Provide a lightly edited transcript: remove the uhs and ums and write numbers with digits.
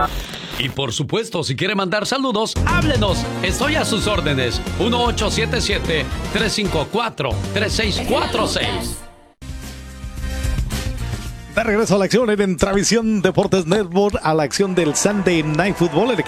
Y por supuesto, si quiere mandar saludos, háblenos. Estoy a sus órdenes. 1877-354-3646. De regreso a la acción en Travisión Deportes Network, a la acción del Sunday Night Football.